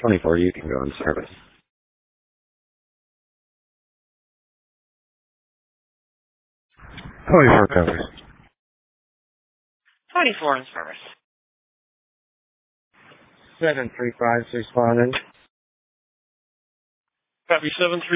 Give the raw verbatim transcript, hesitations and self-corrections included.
twenty-four, you can go in service. twenty-four covers. twenty-four in service. seven three five responding. Copy seven three.